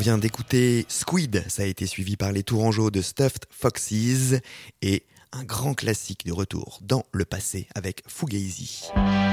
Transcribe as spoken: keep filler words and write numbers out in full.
vient d'écouter Squid, ça a été suivi par les Tourangeaux de Stuffed Foxes et un grand classique de retour dans le passé avec Fugazi.